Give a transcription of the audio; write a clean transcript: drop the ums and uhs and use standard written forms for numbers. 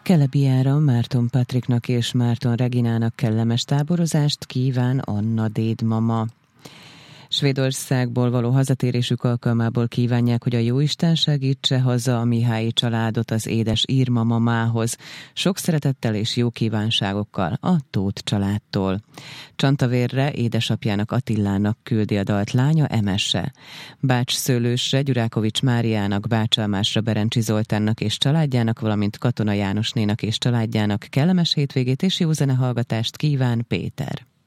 Kelebiára Márton Patriknak és Márton Reginának kellemes táborozást kíván Anna dédmama. Svédországból való hazatérésük alkalmából kívánják, hogy a Jóisten segítse haza a Mihályi családot az édes Irma mamához. Sok szeretettel és jó kívánságokkal a Tóth családtól. Csantavérre édesapjának Attilának küldi a dalt lánya Emese. Bács-Szőlősre Gyurákovics Máriának, Bácsalmásra Berencsi Zoltánnak és családjának, valamint Katona Jánosnénak és családjának kellemes hétvégét és jó zenehallgatást kíván Péter.